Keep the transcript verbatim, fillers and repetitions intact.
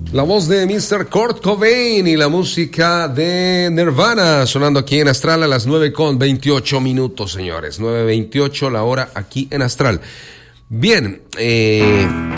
La voz de mister Kurt Cobain y la música de Nirvana sonando aquí en Astral a las nueve con veintiocho minutos, señores. nueve veintiocho la hora aquí en Astral. Bien, eh...